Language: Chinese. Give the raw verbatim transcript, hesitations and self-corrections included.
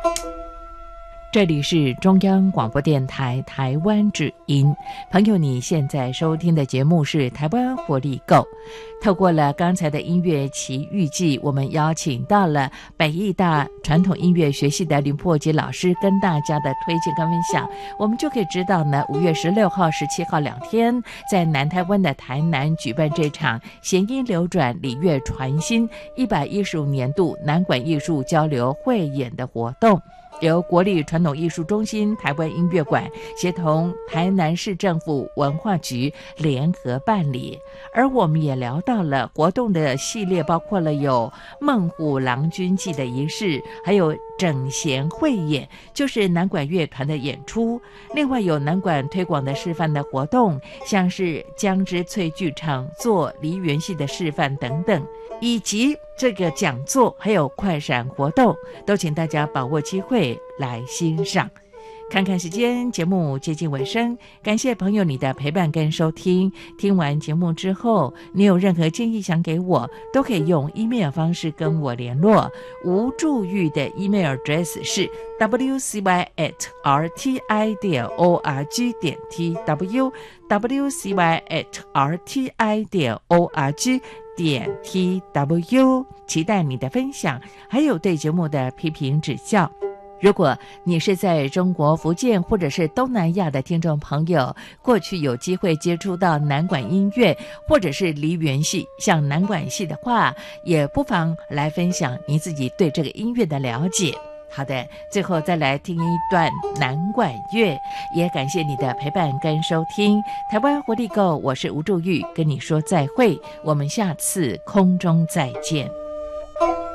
这里是中央广播电台台湾之音，朋友，你现在收听的节目是台湾活力购。透过了刚才的音乐奇遇记，我们邀请到了北艺大传统音乐学系的林破吉老师跟大家的推荐跟分享，我们就可以知道呢，五月十六号、十七号两天，在南台湾的台南举办这场弦音流转、礼乐传新一百一十五年度南管艺术交流汇演的活动。由国立传统艺术中心台湾音乐馆协同台南市政府文化局联合办理，而我们也聊到了活动的系列，包括了有孟虎郎君祭的仪式，还有整弦汇演，就是南管乐团的演出，另外有南管推广的示范的活动，像是江之翠剧场做梨园戏的示范等等，以及这个讲座还有快闪活动，都请大家把握机会来欣赏。看看时间，节目接近尾声，感谢朋友你的陪伴跟收听。听完节目之后，你有任何建议想给我，都可以用 email 方式跟我联络。吴祝玉的 email address 是 w c y at r t i 点 org 点 t w w c y at r t i 点 org 点 t w， 期待你的分享，还有对节目的批评指教。如果你是在中国福建或者是东南亚的听众朋友，过去有机会接触到南管音乐或者是梨园戏，像南管戏的话，也不妨来分享你自己对这个音乐的了解。好的，最后再来听一段南管乐，也感谢你的陪伴跟收听。台湾活力购，我是吴祝玉，跟你说再会，我们下次空中再见。